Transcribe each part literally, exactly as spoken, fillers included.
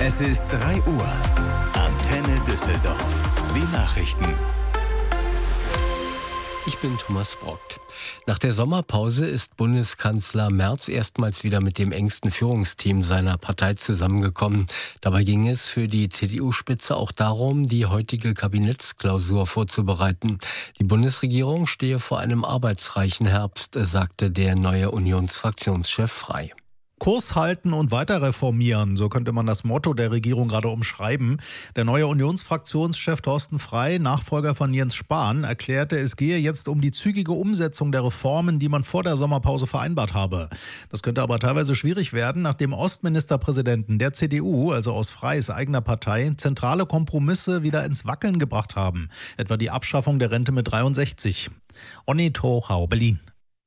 Es ist drei Uhr. Antenne Düsseldorf. Die Nachrichten. Ich bin Thomas Brock. Nach der Sommerpause ist Bundeskanzler Merz erstmals wieder mit dem engsten Führungsteam seiner Partei zusammengekommen. Dabei ging es für die C D U-Spitze auch darum, die heutige Kabinettsklausur vorzubereiten. Die Bundesregierung stehe vor einem arbeitsreichen Herbst, sagte der neue Unionsfraktionschef Frey. Kurs halten und weiter reformieren, so könnte man das Motto der Regierung gerade umschreiben. Der neue Unionsfraktionschef Thorsten Frey, Nachfolger von Jens Spahn, erklärte, es gehe jetzt um die zügige Umsetzung der Reformen, die man vor der Sommerpause vereinbart habe. Das könnte aber teilweise schwierig werden, nachdem Ostministerpräsidenten der C D U, also aus Freys eigener Partei, zentrale Kompromisse wieder ins Wackeln gebracht haben. Etwa die Abschaffung der Rente mit dreiundsechzig. Onni Tochau, Berlin.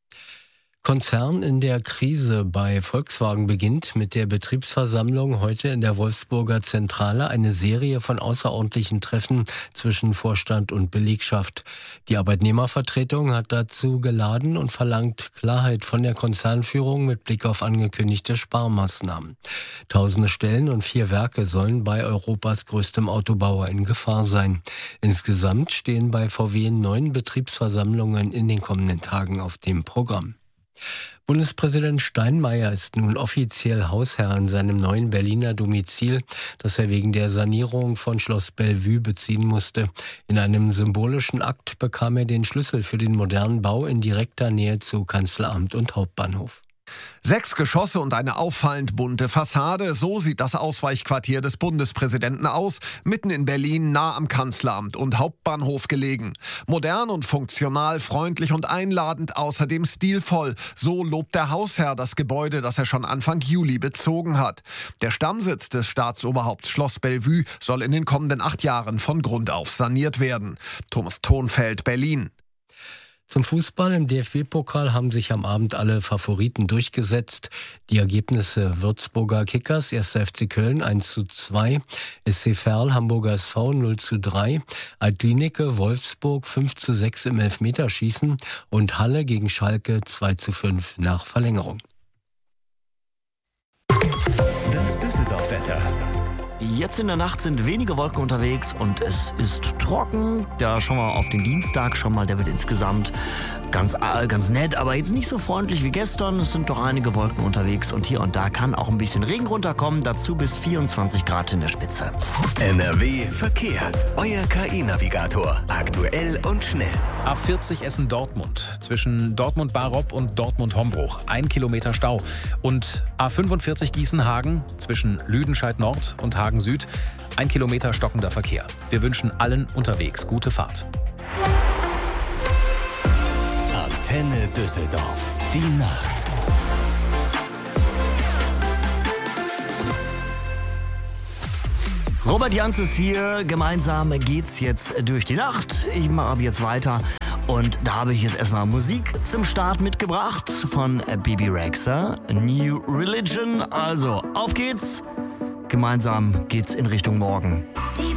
Konzern in der Krise bei Volkswagen beginnt mit der Betriebsversammlung heute in der Wolfsburger Zentrale eine Serie von außerordentlichen Treffen zwischen Vorstand und Belegschaft. Die Arbeitnehmervertretung hat dazu geladen und verlangt Klarheit von der Konzernführung mit Blick auf angekündigte Sparmaßnahmen. Tausende Stellen und vier Werke sollen bei Europas größtem Autobauer in Gefahr sein. Insgesamt stehen bei V W neun Betriebsversammlungen in den kommenden Tagen auf dem Programm. Bundespräsident Steinmeier ist nun offiziell Hausherr in seinem neuen Berliner Domizil, das er wegen der Sanierung von Schloss Bellevue beziehen musste. In einem symbolischen Akt bekam er den Schlüssel für den modernen Bau in direkter Nähe zu Kanzleramt und Hauptbahnhof. Sechs Geschosse und eine auffallend bunte Fassade, so sieht das Ausweichquartier des Bundespräsidenten aus, mitten in Berlin, nah am Kanzleramt und Hauptbahnhof gelegen. Modern und funktional, freundlich und einladend, außerdem stilvoll. So lobt der Hausherr das Gebäude, das er schon Anfang Juli bezogen hat. Der Stammsitz des Staatsoberhaupts Schloss Bellevue soll in den kommenden acht Jahren von Grund auf saniert werden. Thomas Thonfeld, Berlin. Zum Fußball im D F B-Pokal haben sich am Abend alle Favoriten durchgesetzt. Die Ergebnisse: Würzburger Kickers, erster F C Köln eins zu zwei, S C Verl, Hamburger S V null zu drei, Altlinike, Wolfsburg fünf zu sechs im Elfmeterschießen und Halle gegen Schalke zwei zu fünf nach Verlängerung. Das Düsseldorf-Wetter. Jetzt in der Nacht sind wenige Wolken unterwegs und es ist trocken. Da schauen wir auf den Dienstag schon mal, der wird insgesamt ganz, ganz nett, aber jetzt nicht so freundlich wie gestern. Es sind doch einige Wolken unterwegs und hier und da kann auch ein bisschen Regen runterkommen. Dazu bis vierundzwanzig Grad in der Spitze. N R W Verkehr. Euer K I-Navigator. Aktuell und schnell. A vierzig Essen-Dortmund. Zwischen Dortmund-Barob und Dortmund-Hombruch. Ein Kilometer Stau. Und A fünfundvierzig Gießen-Hagen. Zwischen Lüdenscheid-Nord und Hagen-Süd. Ein Kilometer stockender Verkehr. Wir wünschen allen unterwegs gute Fahrt. Antenne Düsseldorf. Die Nacht. Robert Jans ist hier. Gemeinsam geht's jetzt durch die Nacht. Ich mache ab jetzt weiter. Und da habe ich jetzt erstmal Musik zum Start mitgebracht von Bebe Rexha. New Religion. Also, auf geht's. Gemeinsam geht's in Richtung Morgen.